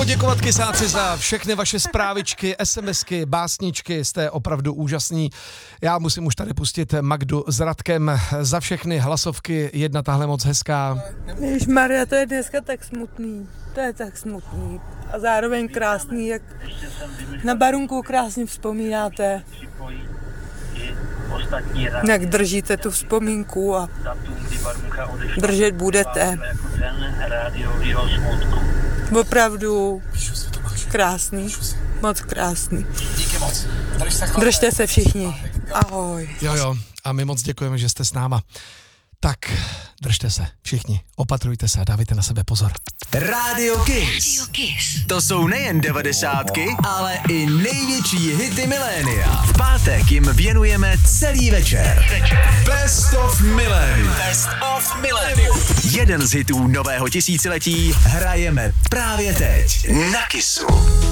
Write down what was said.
poděkovat Kysáci za všechny vaše zprávičky, SMSky, básničky, jste opravdu úžasní. Já musím už tady pustit Magdu s Radkem za všechny hlasovky, jedna tahle moc hezká. Ježišmarja, to je dneska tak smutný, to je tak smutný a zároveň krásný, jak na Barunku krásně vzpomínáte, jak držíte tu vzpomínku a držet budete. Opravdu krásný, moc krásný. Díky moc. Držte se všichni. Ahoj. Jo, a my moc děkujeme, že jste s náma. Tak, držte se všichni, opatrujte se a dávajte na sebe pozor. Radio Kiss. To jsou nejen 90ky, ale i největší hity milénia. V pátek jim věnujeme celý večer. Best of Millennium. Best of Millennium. Jeden z hitů nového tisíciletí hrajeme právě teď na Kissu.